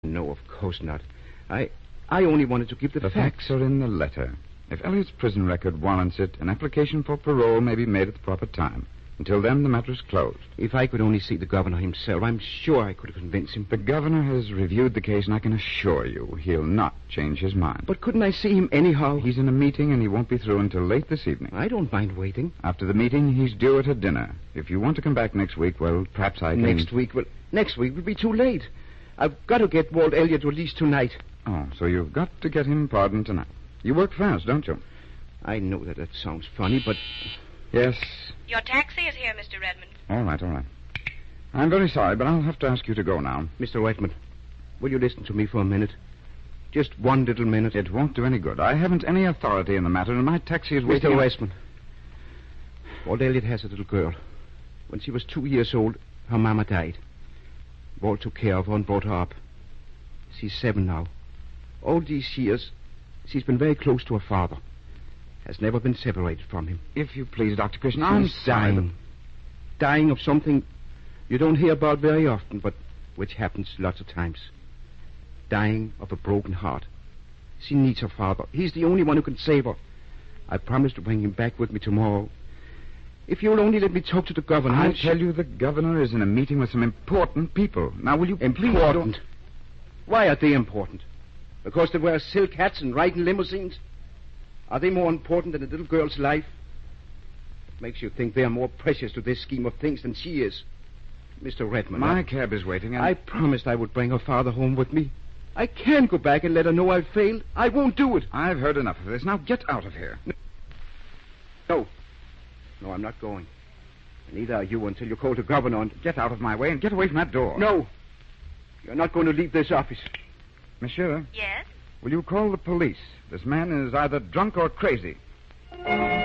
No, of course not. I only wanted to give the facts. The facts are in the letter. If Elliot's prison record warrants it, an application for parole may be made at the proper time. Until then, the matter is closed. If I could only see the governor himself, I'm sure I could convince him. The governor has reviewed the case, and I can assure you he'll not change his mind. But couldn't I see him anyhow? He's in a meeting, and he won't be through until late this evening. I don't mind waiting. After the meeting, he's due at a dinner. If you want to come back next week, well, perhaps I can... Next week? Well, next week would be too late. I've got to get Walt Elliot released tonight. Oh, so you've got to get him pardoned tonight. You work fast, don't you? I know that sounds funny, but... Yes. Your taxi is here, Mr. Redmond. All right. I'm very sorry, but I'll have to ask you to go now. Mr. Redmond, will you listen to me for a minute? Just one little minute. It won't do any good. I haven't any authority in the matter, and my taxi is waiting... Mr. Redmond, Walt Elliot has a little girl. When she was 2 years old, her mama died. Walt took care of her and brought her up. She's 7 now. All these years, she's been very close to her father. Has never been separated from him. If you please, Dr. Christian, I'm dying. Dying of something you don't hear about very often, but which happens lots of times. Dying of a broken heart. She needs her father. He's the only one who can save her. I promised to bring him back with me tomorrow. If you'll only let me talk to the governor... I tell you, the governor is in a meeting with some important people. Now, will you please... Important? Why are they important? Because they wear silk hats and ride in limousines? Are they more important than a little girl's life? What makes you think they're more precious to this scheme of things than she is? Mr. Redmond... My cab is waiting, and... I promised I would bring her father home with me. I can't go back and let her know I've failed. I won't do it. I've heard enough of this. Now get out of here. No, I'm not going. And neither are you until you call the governor and... Get out of my way and get away from that door. No. You're not going to leave this office. Monsieur? Yes? Will you call the police? This man is either drunk or crazy.